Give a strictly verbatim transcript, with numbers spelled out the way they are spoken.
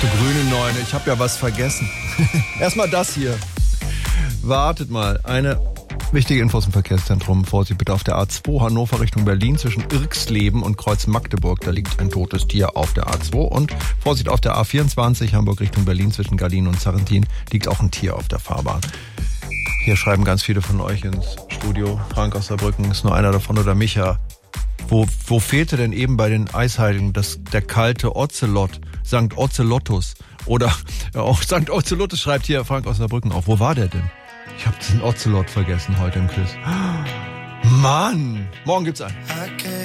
Du grüne Neune, ich habe ja was vergessen. Erstmal das hier. Wartet mal, eine wichtige Info im Verkehrszentrum. Vorsicht bitte auf der A zwei Hannover Richtung Berlin zwischen Irxleben und Kreuz Magdeburg. Da liegt ein totes Tier auf der A zwei. Und Vorsicht auf der A vierundzwanzig Hamburg Richtung Berlin zwischen Gallien und Sarrentin liegt auch ein Tier auf der Fahrbahn. Hier schreiben ganz viele von euch ins Studio. Frank aus Saarbrücken ist nur einer davon oder Micha. Wo, wo fehlte denn eben bei den Eisheiligen das, der kalte Ozelot, Sankt Ozelottus? Oder ja, auch Sankt Ozelottus schreibt hier Frank aus Saarbrücken auf. Wo war der denn? Ich habe diesen Ozelot vergessen heute im Quiz. Mann! Morgen gibt's einen.